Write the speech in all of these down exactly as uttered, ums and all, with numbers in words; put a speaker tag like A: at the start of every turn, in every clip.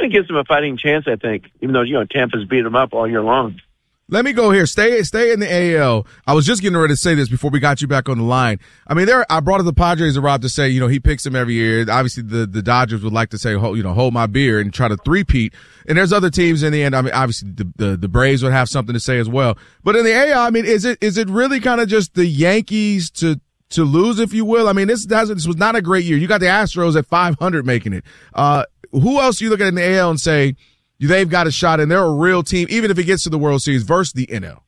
A: kind of gives them a fighting chance, I think, even though, you know, Tampa's beat them up all year long.
B: Let me go here. Stay, stay in the A L. I was just getting ready to say this before we got you back on the line. I mean, there, I brought up the Padres to Rob to say, you know, he picks them every year. Obviously, the, the Dodgers would like to say, hold, you know, hold my beer and try to three-peat. And there's other teams in the end. I mean, obviously, the, the, the Braves would have something to say as well. But in the A L, I mean, is it, is it really kind of just the Yankees to, to lose, if you will? I mean, this, this was not a great year. You got the Astros at five hundred making it. Uh, who else do you look at in the A L and say, they've got a shot and they're a real team, even if it gets to the World Series versus the N L?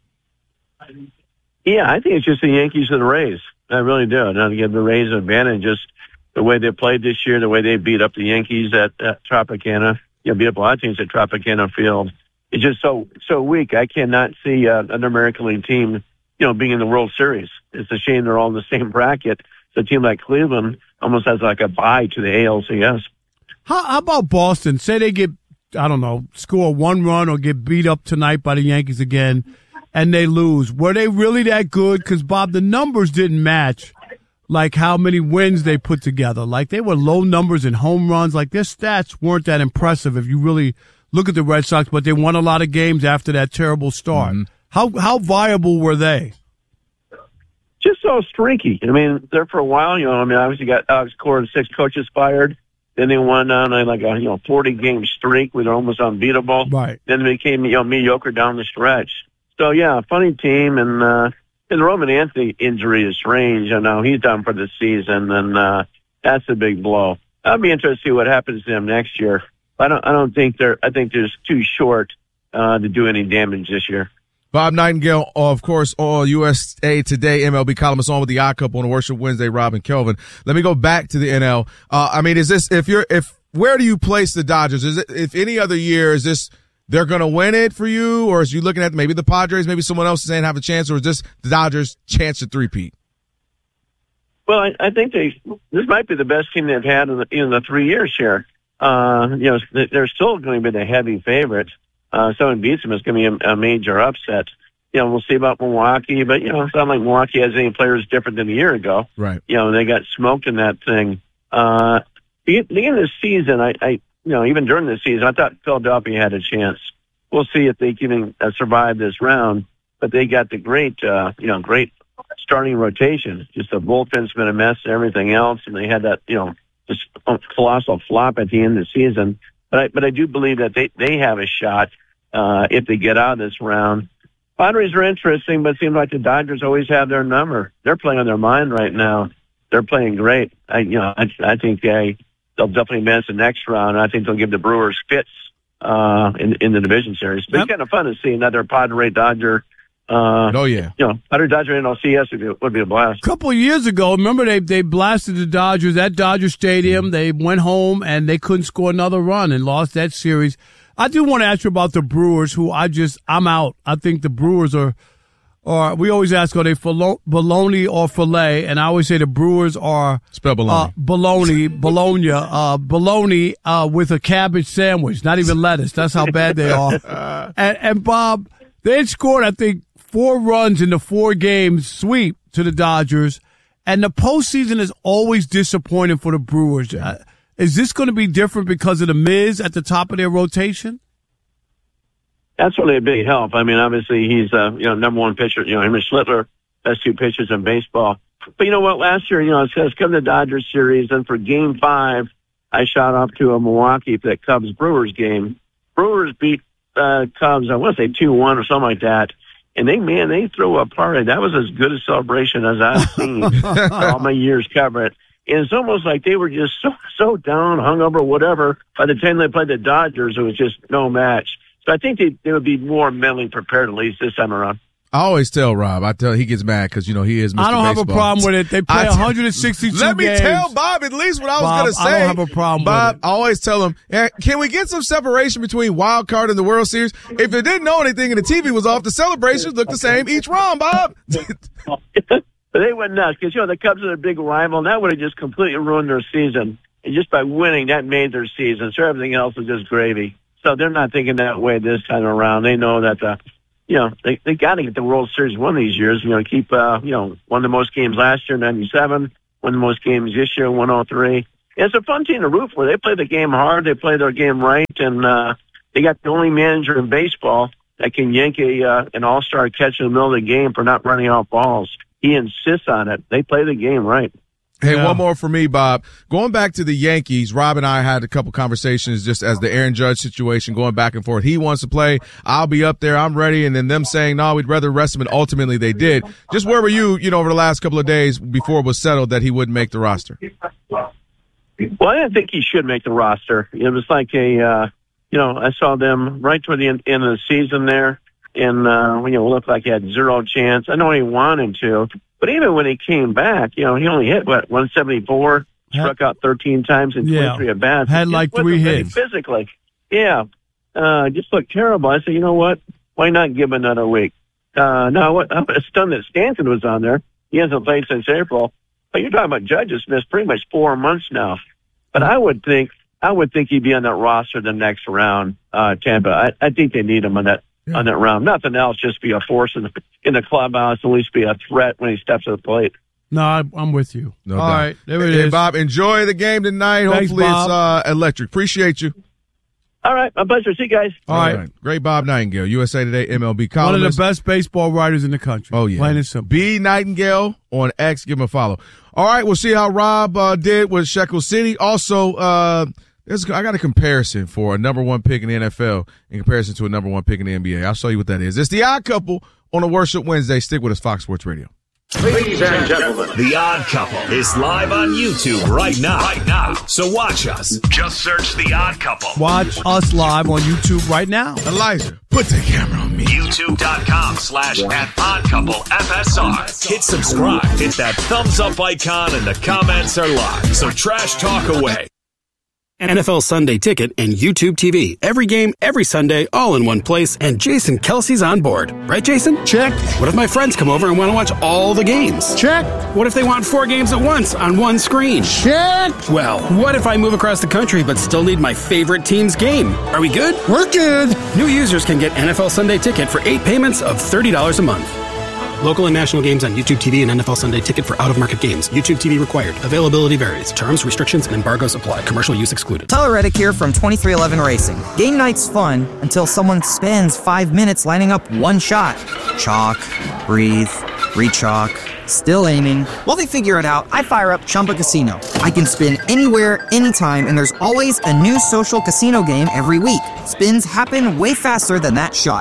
A: Yeah, I think it's just the Yankees and the Rays. I really do. Now to give the Rays an advantage, just the way they played this year, the way they beat up the Yankees at, at Tropicana, you know, beat up a lot of teams at Tropicana Field. It's just so so weak. I cannot see uh, an American League team, you know, being in the World Series. It's a shame they're all in the same bracket. So a team like Cleveland almost has like a bye to the A L C S.
C: How, how about Boston? Say they get, I don't know, score one run or get beat up tonight by the Yankees again, and they lose. Were they really that good? Because, Bob, the numbers didn't match, like, how many wins they put together. Like, they were low numbers in home runs. Like, their stats weren't that impressive if you really look at the Red Sox, but they won a lot of games after that terrible start. Mm-hmm. How how viable were they?
A: Just so streaky. I mean, there for a while, you know, I mean, obviously got Alex Cora and six coaches fired. Then they won on a, like a, you know, forty-game streak where they're almost unbeatable.
C: Right.
A: Then they became, you know, mediocre down the stretch. So, yeah, funny team. And, uh, and the Roman Anthony injury is strange. I know he's done for the season, and uh, that's a big blow. I'll be interested to see what happens to them next year. I don't, I don't think they're, I think they're just too short uh, to do any damage this year.
B: Bob Nightingale, of course, on U S A Today, M L B columnist on with the I-Cup on the Worship Wednesday, Rob and Kelvin. Let me go back to the N L. Uh, I mean, is this, if you're, if, where do you place the Dodgers? Is it, if any other year, is this, they're going to win it for you? Or is you looking at maybe the Padres, maybe someone else saying have a chance, or is this the Dodgers' chance to three-peat?
A: Well, I, I think they, this might be the best team they've had in the, in the three years here. Uh, you know, they're still going to be the heavy favorite. Uh, someone beats them, it's going to be a, a major upset. You know, we'll see about Milwaukee, but, you know, it's not like Milwaukee has any players different than a year ago.
B: Right.
A: You know, they got smoked in that thing. Uh, the beginning of the season, I, I, you know, even during the season, I thought Philadelphia had a chance. We'll see if they can uh, survive this round, but they got the great, uh, you know, great starting rotation. Just the bullpen's been a mess and everything else, and they had that, you know, just colossal flop at the end of the season. But I, but I do believe that they, they have a shot uh, if they get out of this round. Padres are interesting, but it seems like the Dodgers always have their number. They're playing on their mind right now. They're playing great. I, you know, I, I think they, they'll definitely advance the next round. I think they'll give the Brewers fits uh, in in the division series. But yep. It's kind of fun to see another Padre Dodger. Uh,
B: oh yeah,
A: you know, Padre Dodger N L C S would be, would be a blast.
C: A couple of years ago, remember they they blasted the Dodgers at Dodger Stadium. Mm-hmm. They went home and they couldn't score another run and lost that series. I do want to ask you about the Brewers, who I just I'm out. I think the Brewers are. Or we always ask, are they bologna or filet? And I always say the Brewers are
B: spell bologna,
C: uh, bologna, bologna, uh, bologna uh, with a cabbage sandwich, not even lettuce. That's how bad they are. and, and Bob, they had scored, I think, four runs in the four games sweep to the Dodgers, and the postseason is always disappointing for the Brewers. Uh, is this going to be different because of the Miz at the top of their rotation?
A: That's really a big help. I mean, obviously he's, uh, you know, number one pitcher, you know, him and Schlittler, best two pitchers in baseball. But you know what, last year, you know, it's, it's come to the Dodgers series, and for game five, I shot off to a Milwaukee for that Cubs-Brewers game. Brewers beat, uh, Cubs, I want to say two one or something like that. And they, man, they threw a party. That was as good a celebration as I've seen all my years covering it. And it's almost like they were just so, so down, hungover, whatever. By the time they played the Dodgers, it was just no match. So I think they, they would be more mentally prepared, at least this time around.
B: I always tell Rob, I tell he gets mad because, you know, he is Mister
C: I don't
B: Baseball.
C: have a problem with it. They play t- one hundred sixty-two
B: Let
C: games.
B: me tell Bob at least what I was
C: Bob,
B: going to say.
C: I don't have a problem
B: Bob,
C: with it.
B: I always tell him, eh, can we get some separation between wild card and the World Series? If it didn't know anything and the T V was off, the celebrations look the same each round, Bob.
A: They went nuts because, you know, the Cubs are a big rival, and that would have just completely ruined their season. And just by winning, that made their season. So everything else was just gravy. So they're not thinking that way this time around. They know that, uh, you know, they they got to get the World Series one of these years. You know, keep, uh, you know, won the most games last year, ninety-seven, won the most games this year, one oh three. It's a fun team to root for. They play the game hard. They play their game right, and uh, they got the only manager in baseball that can yank a uh, an all-star catch in the middle of the game for not running out balls. He insists on it. They play the game right.
B: Hey,
C: yeah.
B: one more for me, Bob. Going back to the Yankees, Rob and I had a couple conversations just as the Aaron Judge situation going back and forth. He wants to play. I'll be up there. I'm ready. And then them saying, no, we'd rather rest him. And ultimately they did. Just where were you, you know, over the last couple of days before it was settled that he wouldn't make the roster?
A: Well, I didn't think he should make the roster. It was like a, uh, you know, I saw them right toward the end, end of the season there. And, uh, you know, it looked like he had zero chance. I know he wanted to. But even when he came back, you know, he only hit, what, one seventy-four, struck out thirteen times in
C: yeah.
A: twenty-three at bats.
C: Had like three hits.
A: Physically. Yeah. Uh, just looked terrible. I said, you know what? Why not give him another week? Uh, now, what, I'm stunned that Stanton was on there. He hasn't played since April. But you're talking about Judges missed pretty much four months now. But I would think, I would think he'd be on that roster the next round, uh, Tampa. I, I think they need him on that. Yeah. On that round. Nothing else, just be a force in the, in the clubhouse, at least be a threat when he steps to the plate.
C: No, I, I'm with you.
B: No
C: All
B: doubt.
C: right, there it
B: hey,
C: is.
B: Bob, enjoy the game tonight.
C: Thanks,
B: Hopefully
C: Bob.
B: it's uh, electric. Appreciate you.
A: All right, my pleasure. See you guys.
C: All, All right. right.
B: Great Bob Nightingale, U S A Today M L B columnist.
C: One of the best baseball writers in the country.
B: Oh, yeah.
C: Plain and simple.
B: B Nightingale on X. Give him a follow. All right, we'll see how Rob uh, did with Shekel City. Also, uh, There's, I got a comparison for a number one pick in the N F L in comparison to a number one pick in the N B A. I'll show you what that is. It's The Odd Couple on a Worship Wednesday. Stick with us, Fox Sports Radio.
D: Ladies and gentlemen, The Odd Couple is live on YouTube right now. Right now. So watch us. Just search The Odd Couple.
C: Watch us live on YouTube right now.
B: Elijah, put the camera on me.
D: YouTube.com slash at Odd Couple F S R. Hit subscribe. Hit that thumbs up icon and the comments are live. So trash talk away.
E: N F L Sunday Ticket and YouTube T V. Every game, every Sunday, all in one place, and Jason Kelsey's on board. Right, Jason?
C: Check.
E: What if my friends come over and want to watch all the games?
C: Check.
E: What if they want four games at once on one screen?
C: Check.
E: Well, what if I move across the country but still need my favorite team's game? Are we good?
C: We're good.
E: New users can get N F L Sunday Ticket for eight payments of thirty dollars a month. Local and national games on YouTube T V and N F L Sunday Ticket for out-of-market games. YouTube T V required. Availability varies. Terms, restrictions, and embargoes apply. Commercial use excluded.
F: Tyler Reddick here from twenty-three eleven Racing. Game night's fun until someone spends five minutes lining up one shot. Chalk, breathe, re-chalk, still aiming. While they figure it out, I fire up Chumba Casino. I can spin anywhere, anytime, and there's always a new social casino game every week. Spins happen way faster than that shot.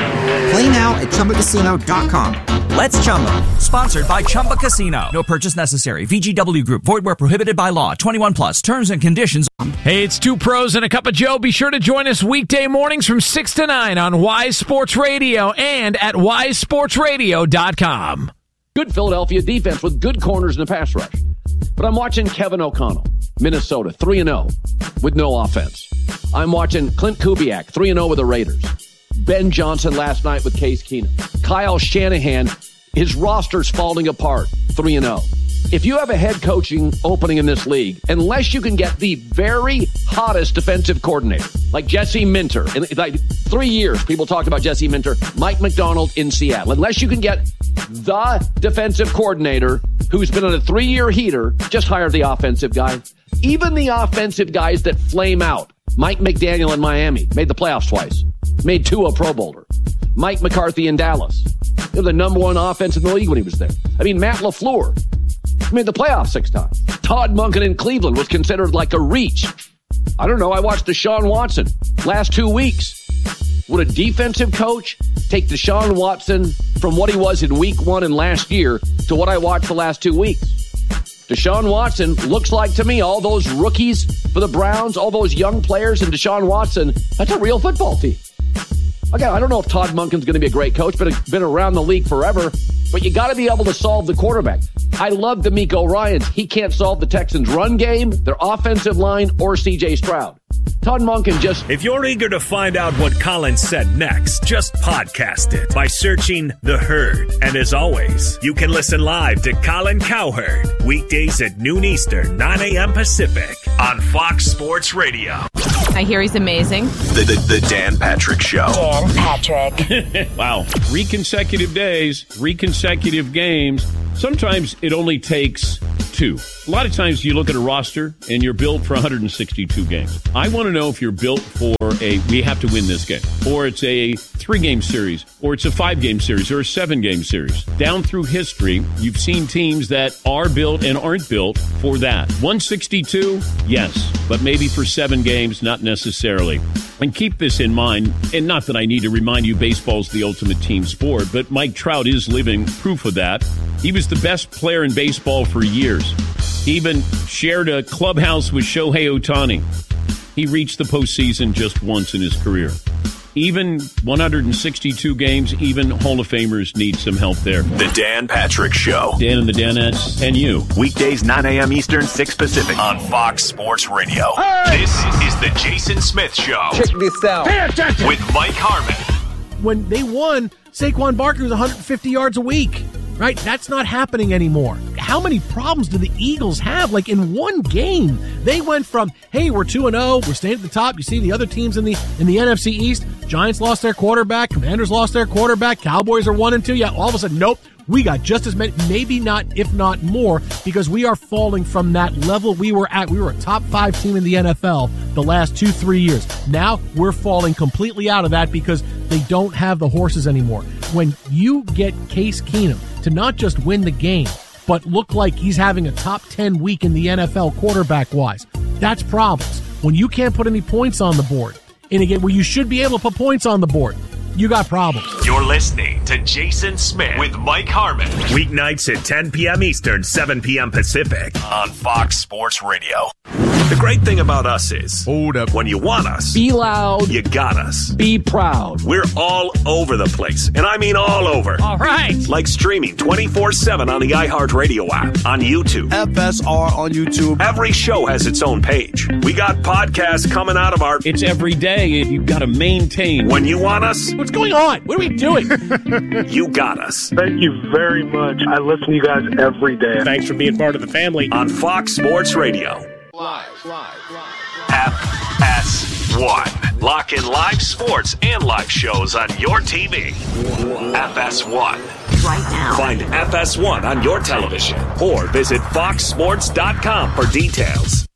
F: Play now at Chumba Casino dot com. Let's Chumba.
G: Sponsored by Chumba Casino. No purchase necessary. V G W Group. Void where prohibited by law. twenty-one plus. Terms and conditions.
H: Hey, it's Two Pros and a Cup of Joe. Be sure to join us weekday mornings from six to nine on Wise Sports Radio and at wise sports radio dot com.
I: Good Philadelphia defense with good corners in the pass rush. But I'm watching Kevin O'Connell, Minnesota, three and oh with no offense. I'm watching Clint Kubiak, three and oh with the Raiders. Ben Johnson last night with Case Keenum. Kyle Shanahan, his roster's falling apart, three and oh. If you have a head coaching opening in this league, unless you can get the very hottest defensive coordinator, like Jesse Minter, in like three years, people talked about Jesse Minter, Mike McDonald in Seattle. Unless you can get the defensive coordinator who's been on a three-year heater, just hire the offensive guy. Even the offensive guys that flame out. Mike McDaniel in Miami made the playoffs twice. Made Tua a Pro Bowler. Mike McCarthy in Dallas. They were the number one offense in the league when he was there. I mean, Matt LaFleur made the playoffs six times. Todd Monken in Cleveland was considered like a reach. I don't know. I watched Deshaun Watson last two weeks. Would a defensive coach take Deshaun Watson from what he was in week one and last year to what I watched the last two weeks? Deshaun Watson looks like to me all those rookies for the Browns, all those young players, and Deshaun Watson, that's a real football team. Okay, I don't know if Todd Monken's going to be a great coach, but been around the league forever. But you got to be able to solve the quarterback. I love DeMeco Ryans. He can't solve the Texans' run game, their offensive line, or C J Stroud. Todd Monken just...
D: If you're eager to find out what Colin said next, just podcast it by searching The Herd. And as always, you can listen live to Colin Cowherd weekdays at noon Eastern, nine a.m. Pacific on Fox Sports Radio.
J: I hear he's amazing.
D: The, the, the Dan Patrick Show.
J: Dan Patrick.
K: Wow. Three consecutive days, three consecutive games. Sometimes it only takes sixty-two. A lot of times you look at a roster and you're built for one hundred sixty-two games. I want to know if you're built for a, we have to win this game, or it's a three-game series, or it's a five-game series, or a seven-game series. Down through history, you've seen teams that are built and aren't built for that. one sixty-two, yes, but maybe for seven games, not necessarily. And keep this in mind, and not that I need to remind you baseball's the ultimate team sport, but Mike Trout is living proof of that. He was the best player in baseball for years. He even shared a clubhouse with Shohei Ohtani. He reached the postseason just once in his career. Even one hundred sixty-two games, even Hall of Famers need some help there.
D: The Dan Patrick Show.
K: Dan and the Danettes and you.
D: Weekdays, nine a.m. Eastern, six Pacific. On Fox Sports Radio. Hey! This is the Jason Smith Show.
L: Check this out.
D: Pay attention. With Mike Harmon.
L: When they won, Saquon Barkley was one hundred fifty yards a week. Right? That's not happening anymore. How many problems do the Eagles have? Like in one game, they went from, hey, we're two and oh, we're staying at the top. You see the other teams in the in the N F C East, Giants lost their quarterback, Commanders lost their quarterback, Cowboys are one and two. Yeah, all of a sudden, nope. We got just as many, maybe not, if not more, because we are falling from that level we were at. We were a top five team in the N F L the last two, three years. Now we're falling completely out of that because they don't have the horses anymore. When you get Case Keenum to not just win the game, but look like he's having a top ten week in the N F L quarterback-wise, that's problems. When you can't put any points on the board, in a game where you should be able to put points on the board, you got problems.
D: You're listening to Jason Smith with Mike Harmon.
M: Weeknights at ten p.m. Eastern, seven p.m. Pacific.
D: On Fox Sports Radio. The great thing about us is,
B: hold up.
D: When you want us,
I: be loud.
D: You got us.
I: Be proud.
D: We're all over the place, and I mean all over.
H: All right.
D: Like streaming twenty-four seven on the iHeartRadio app, on YouTube.
N: F S R on YouTube.
D: Every show has its own page. We got podcasts coming out of our...
K: It's every day, and you've got to maintain.
D: When you want us...
L: What's going on? What are we doing?
D: You got us.
O: Thank you very much. I listen to you guys every day.
P: Thanks for being part of the family.
D: On Fox Sports Radio.
I: Live, live, live.
D: F S one. Lock in live sports and live shows on your T V. F S one.
J: Right now.
D: Find F S one on your television or visit fox sports dot com for details.